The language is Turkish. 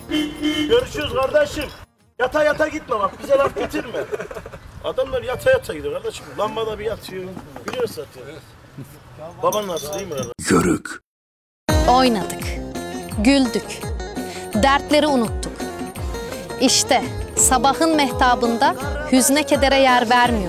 Görüşürüz kardeşim. Yata yata gitme bak, bize laf getirme. Adamlar yata yata gidiyor kardeşim. Lambada bir yatıyor. Biliyorsun zaten. Baban nasıl, değil mi kardeşim? Yörük. Oynadık, güldük, dertleri unuttuk. İşte sabahın mehtabında hüzne kedere yer vermiyor.